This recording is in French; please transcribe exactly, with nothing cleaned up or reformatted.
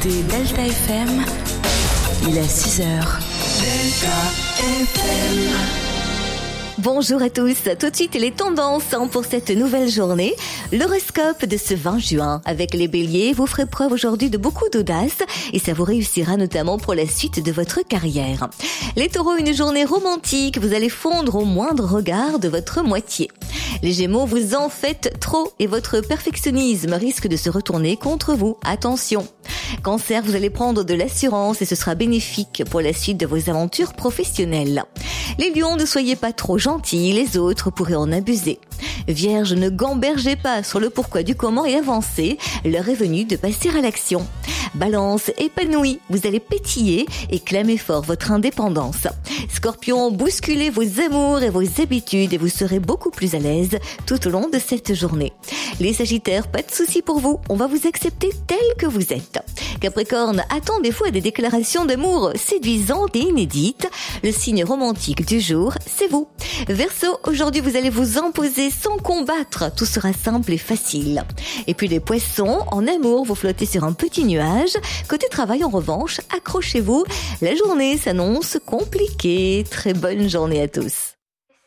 écoutez Delta F M, il est six heures. Delta F M. Bonjour à tous, tout de suite les tendances pour cette nouvelle journée. L'horoscope de ce vingt juin. Avec les béliers, vous ferez preuve aujourd'hui de beaucoup d'audace et ça vous réussira notamment pour la suite de votre carrière. Les taureaux, une journée romantique, vous allez fondre au moindre regard de votre moitié. Les gémeaux, vous en faites trop et votre perfectionnisme risque de se retourner contre vous. Attention. Cancer, vous allez prendre de l'assurance et ce sera bénéfique pour la suite de vos aventures professionnelles. Les lions, ne soyez pas trop gentils, les autres pourraient en abuser. Vierge, ne gambergez pas sur le pourquoi du comment et avancez, l'heure est venue de passer à l'action. Balance, épanoui, vous allez pétiller et clamer fort votre indépendance. Scorpion, bousculez vos amours et vos habitudes et vous serez beaucoup plus à l'aise tout au long de cette journée. Les sagittaires, pas de soucis pour vous, on va vous accepter tel que vous êtes. Capricorne, attendez-vous à des déclarations d'amour séduisantes et inédites. Le signe romantique du jour, c'est vous. Verseau, aujourd'hui vous allez vous imposer sans combattre, tout sera simple et facile. Et puis les poissons, en amour, vous flottez sur un petit nuage. Côté travail, en revanche, accrochez-vous, la journée s'annonce compliquée. Très bonne journée à tous.